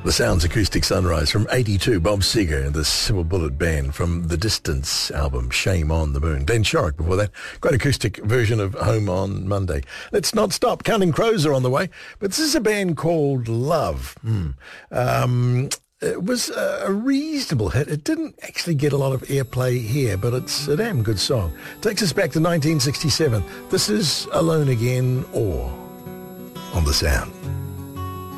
The Sounds Acoustic Sunrise from 82, Bob Seger and the Silver Bullet Band from the Distance album, Shame on the Moon. Glenn Shorrock before that. Great acoustic version of Home on Monday. Let's not stop. Counting Crows are on the way, but this is a band called Love. It was a reasonable hit. It didn't actually get a lot of airplay here, but it's a damn good song. Takes us back to 1967. This is Alone Again or on The Sound.